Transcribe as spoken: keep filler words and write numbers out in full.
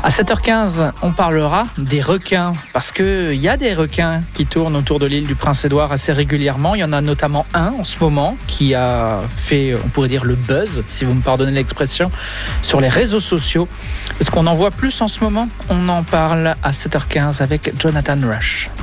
À sept heures quinze, on parlera des requins, parce qu'il y a des requins qui tournent autour de l'île du Prince-Édouard assez régulièrement. Il y en a notamment un en ce moment qui a fait, on pourrait dire, le buzz, si vous me pardonnez l'expression, sur les réseaux sociaux. Est-ce qu'on en voit plus en ce moment ? On en parle à sept heures quinze avec Jonathan Rush.